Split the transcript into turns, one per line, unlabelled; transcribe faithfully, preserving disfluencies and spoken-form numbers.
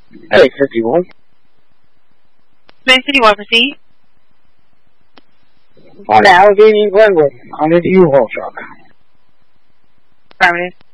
Hey, fifty-one.
Mason, do you want to proceed?
On the Allegheny Glenwood, on a U-Haul truck.
Affirmative.